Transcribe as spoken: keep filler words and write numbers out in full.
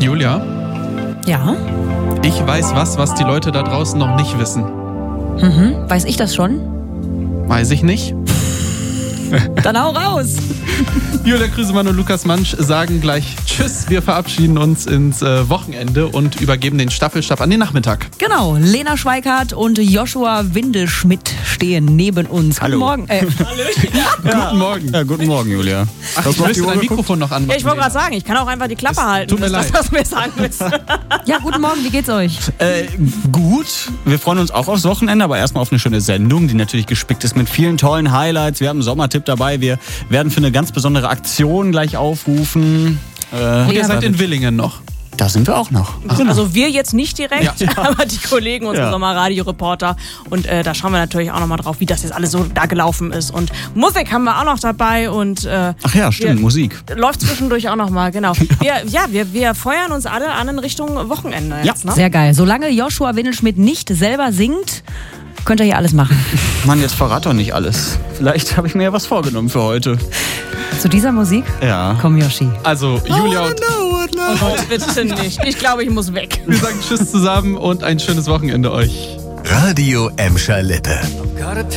Julia, Ja? ich weiß was, was die Leute da draußen noch nicht wissen. Mhm. Weiß ich das schon? Weiß ich nicht. Dann hau raus! Julia Krüsemann und Lukas Mansch sagen gleich Tschüss. Wir verabschieden uns ins äh, Wochenende und übergeben den Staffelstab an den Nachmittag. Genau, Lena Schweikart und Joshua Windelschmidt stehen neben uns. Hallo. Guten Morgen. Äh, Guten Morgen. Ja, guten Morgen, Julia. Ach, ich müsste dein Mikrofon noch anmachen. Ja, ich wollte gerade sagen, ich kann auch einfach die Klappe halten. tut mir das ist leid. das, was du mir sagen willst. ja, guten Morgen, wie geht's euch? Äh, gut, wir freuen uns auch aufs Wochenende, aber erstmal auf eine schöne Sendung, die natürlich gespickt ist mit vielen tollen Highlights. Wir haben einen Sommertipp dabei, wir werden für eine ganz besondere Aktion gleich aufrufen. Äh, Und ihr Ja, seid in Willingen noch. Da sind wir auch noch. Also wir jetzt nicht direkt, Ja. aber die Kollegen, unsere Ja. Sommerradio-Reporter. Und äh, da schauen wir natürlich auch nochmal drauf, wie das jetzt alles so da gelaufen ist. Und Musik haben wir auch noch dabei und äh, Ach ja, stimmt, wir- Musik. läuft zwischendurch auch nochmal, genau. Wir, ja, wir, wir feuern uns alle an in Richtung Wochenende jetzt, Ja. ne? Sehr geil. Solange Joshua Windelschmidt nicht selber singt, könnt ihr hier alles machen. Mann, jetzt verrat doch nicht alles. Vielleicht habe ich mir ja was vorgenommen für heute. Zu dieser Musik? Ja. Komm, Yoshi. Also Julia und Oh Gott, bitte nicht. Ich glaube, ich muss weg. wir sagen Tschüss zusammen und ein schönes Wochenende euch. Radio Emscher Lippe.